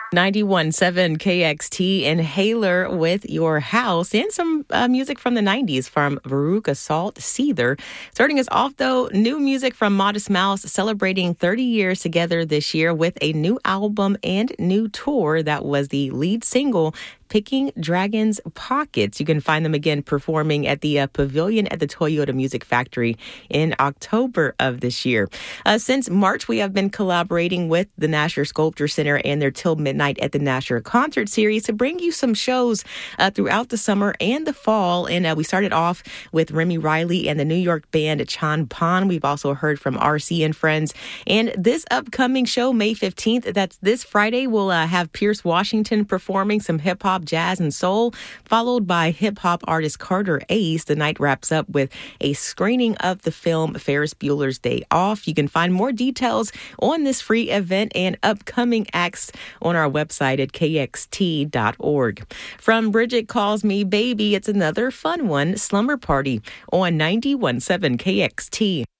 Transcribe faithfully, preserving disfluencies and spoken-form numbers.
ninety-one point seven K X T Inhaler with Your House, and some uh, music from the nineties from Veruca Salt, Seether. Starting us off, though, new music from Modest Mouse, celebrating thirty years together this year with a new album and new tour. That was the lead single, Picking Dragons Pockets. You can find them again performing at the uh, Pavilion at the Toyota Music Factory in October of this year. Uh, since March, we have been collaborating with the Nasher Sculpture Center and their Till Midnight at the Nasher concert series to bring you some shows uh, throughout the summer and the fall. And uh, we started off with Remy Riley and the New York band Chan Pan. We've also heard from R C and Friends. And this upcoming show, May fifteenth, that's this Friday, we'll uh, have Pierce Washington performing some hip-hop, jazz, and soul, followed by hip-hop artist Carter Ace. The night wraps up with a screening of the film Ferris Bueller's Day Off. You can find more details on this free event and upcoming acts on our website at K X T dot org. From Bridget Calls Me Baby, it's another fun one, Slumber Party on ninety-one point seven K X T.